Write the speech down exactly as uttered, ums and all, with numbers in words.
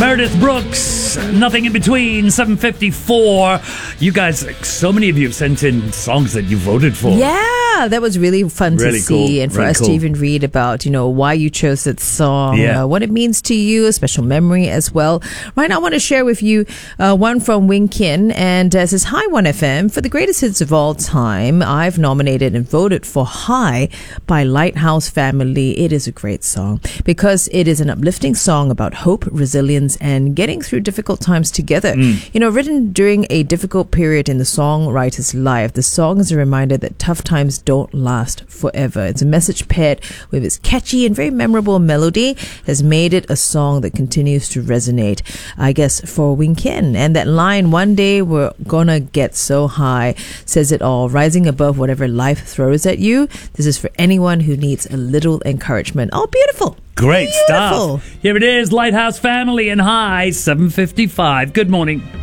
Meredith Brooks, Nothing in Between, seven fifty-four. You guys, so many of you have sent in songs that you voted for. Yeah, that was really fun Really to see, cool. and for Really us cool. to even read about, you know, why you chose that song, Yeah. uh, what it means to you, a special memory as well. Right now, I want to share with you uh, one from Wing Kin, and uh, it says, "Hi, one F M. For the greatest hits of all time, I've nominated and voted for High by Lighthouse Family. It is a great song because it is an uplifting song about hope, resilience, and getting through difficult times together. You know, written during a difficult period in the songwriter's life, the song is a reminder that tough times don't last forever. It's a message paired with its catchy and very memorable melody has made it a song that continues to resonate, I guess, for Wing Kin. And that line, "One day we're gonna get so high," says it all. Rising above whatever life throws at you. This is for anyone who needs a little encouragement. Oh, beautiful. Great Beautiful. stuff. Here it is, Lighthouse Family and High, seven fifty-five. Good morning.